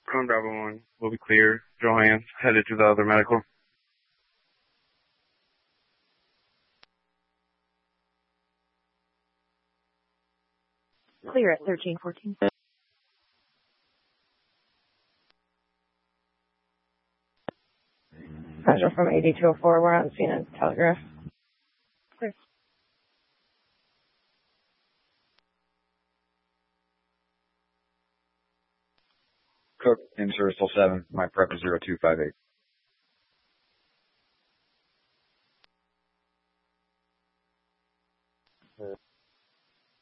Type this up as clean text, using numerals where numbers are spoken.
Cone Bravo 1 will be clear. Johannes headed to the other medical. Clear at 1314. Roger from 8204. We're on scene at Telegraph. Clear. Cook, in Service 7. My prep is 0258.